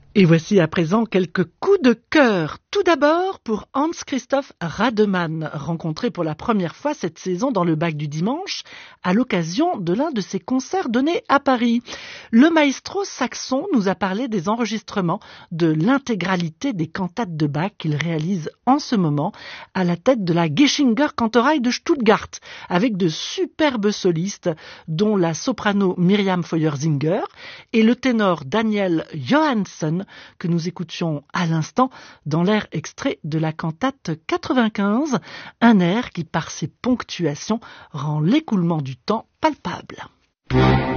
Et voici à présent quelques coups de cœur. Tout d'abord pour Hans-Christoph Rademann, rencontré pour la première fois cette saison dans le Bac du dimanche à l'occasion de l'un de ses concerts donnés à Paris. Le maestro saxon nous a parlé des enregistrements de l'intégralité des cantates de Bach qu'il réalise en ce moment à la tête de la Geschinger Kantorei de Stuttgart, avec de superbes solistes dont la soprano Miriam Feuersinger et le ténor Daniel Johansson que nous écoutions à l'instant dans l'air extrait de la cantate 95, un air qui par ses ponctuations rend l'écoulement du temps palpable.